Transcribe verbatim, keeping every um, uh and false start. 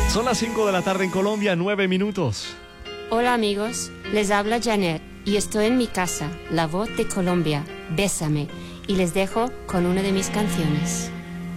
Son las cinco de la tarde en Colombia, nueve minutos. Hola amigos, les habla Janet y estoy en mi casa, La Voz de Colombia, Bésame, y les dejo con una de mis canciones.